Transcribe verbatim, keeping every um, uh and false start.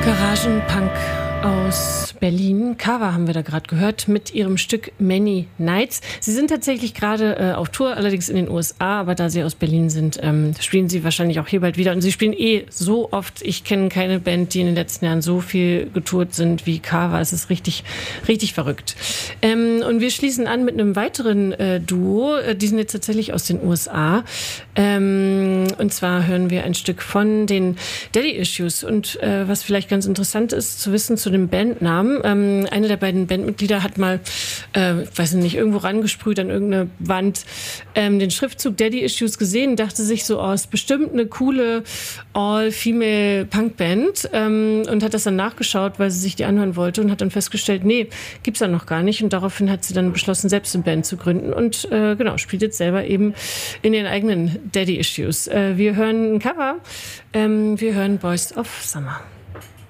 Garagenpunk aus Berlin. Kava haben wir da gerade gehört mit ihrem Stück Many Nights. Sie sind tatsächlich gerade äh, auf Tour, allerdings in den U S A, aber da sie aus Berlin sind, ähm, spielen sie wahrscheinlich auch hier bald wieder. Und sie spielen eh so oft. Ich kenne keine Band, die in den letzten Jahren so viel getourt sind wie Kava. Es ist richtig, richtig verrückt. Ähm, und wir schließen an mit einem weiteren äh, Duo. Die sind jetzt tatsächlich aus den U S A. Ähm, und zwar hören wir ein Stück von den Daddy Issues. Und äh, was vielleicht ganz interessant ist zu wissen zu dem Bandnamen. Ähm, eine der beiden Bandmitglieder hat mal, äh, ich weiß nicht, irgendwo rangesprüht an irgendeine Wand, ähm, den Schriftzug Daddy Issues gesehen, dachte sich so, oh, ist bestimmt eine coole All-Female Punkband, ähm, und hat das dann nachgeschaut, weil sie sich die anhören wollte und hat dann festgestellt, nee, gibt's da noch gar nicht. Und daraufhin hat sie dann beschlossen, selbst eine Band zu gründen und äh, genau, spielt jetzt selber eben in den eigenen Daddy Issues. Äh, wir hören ein Cover, ähm, wir hören Boys of Summer.